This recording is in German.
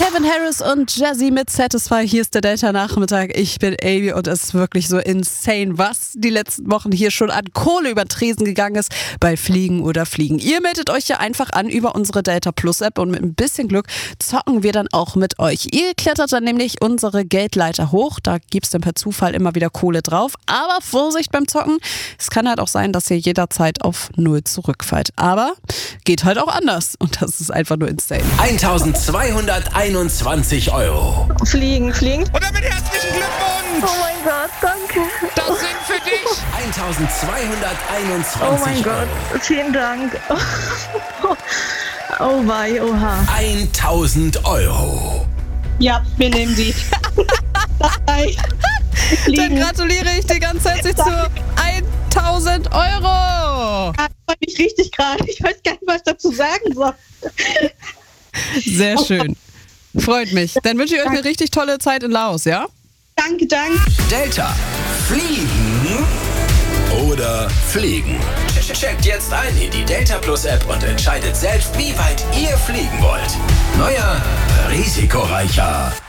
Calvin Harris und Jazzy mit Satisfy. Hier ist der Delta-Nachmittag. Ich bin Amy und es ist wirklich so insane, was die letzten Wochen hier schon an Kohle über den Tresen gegangen ist bei Fliegen oder Fliegen. Ihr meldet euch ja einfach an über unsere Delta Plus App und mit ein bisschen Glück zocken wir dann auch mit euch. Ihr klettert dann nämlich unsere Geldleiter hoch. Da gibt es dann per Zufall immer wieder Kohle drauf. Aber Vorsicht beim Zocken. Es kann halt auch sein, dass ihr jederzeit auf 0 zurückfallt. Aber geht halt auch anders und das ist einfach nur insane. 1221 Euro. Fliegen. Und damit herzlichen Glückwunsch! Oh mein Gott, danke. Das sind für dich 1221 Oh mein Euro. Gott, vielen Dank. Oh wei, oha. 1000 Euro. Ja, wir nehmen die. Dann gratuliere ich dir ganz herzlich zu 1000 Euro. Ich freue mich richtig gerade. Ich weiß gar nicht, was ich dazu sagen soll. Sehr schön. Freut mich. Dann wünsche ich euch eine richtig tolle Zeit in Laos, ja? Danke. Delta. Fliegen oder fliegen? Checkt jetzt ein in die Delta Plus App und entscheidet selbst, wie weit ihr fliegen wollt. Neuer, risikoreicher.